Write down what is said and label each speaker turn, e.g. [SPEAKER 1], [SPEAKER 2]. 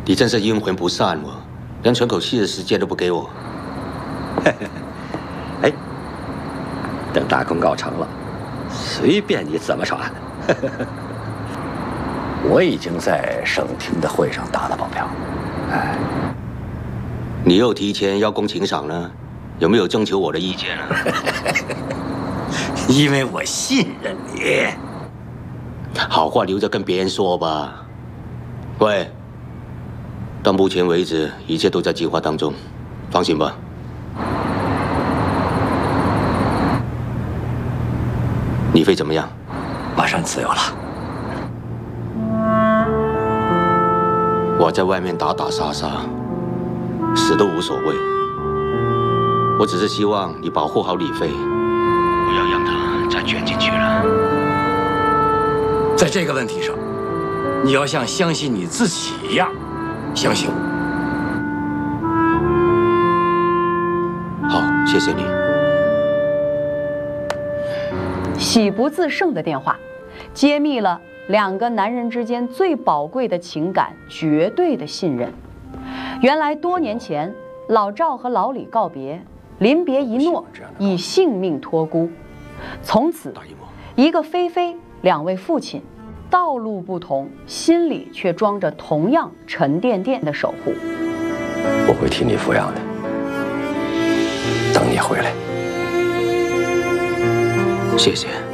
[SPEAKER 1] 你真是阴魂不散哦，连喘口气的时间都不给我。
[SPEAKER 2] 哎，等大功告成了，随便你怎么耍。我已经在省厅的会上打了保票。哎，
[SPEAKER 1] 你又提前邀功请赏了，有没有征求我的意见啊？
[SPEAKER 2] 因为我信任你。
[SPEAKER 1] 好话留着跟别人说吧。喂，到目前为止，一切都在计划当中，放心吧。你会怎么样？
[SPEAKER 2] 马上自由了。
[SPEAKER 1] 我在外面打打杀杀，死都无所谓。我只是希望你保护好李飞，不要让他再卷进去了。
[SPEAKER 2] 在这个问题上，你要像相信你自己一样相信我。
[SPEAKER 1] 好，谢谢你。
[SPEAKER 3] 喜不自胜的电话，揭秘了两个男人之间最宝贵的情感——绝对的信任。原来多年前，老赵和老李告别，临别一诺，以性命托孤。从此，一个菲菲，两位父亲，道路不同，心里却装着同样沉甸甸的守护。
[SPEAKER 2] 我会替你抚养的，等你回来。
[SPEAKER 1] 谢谢。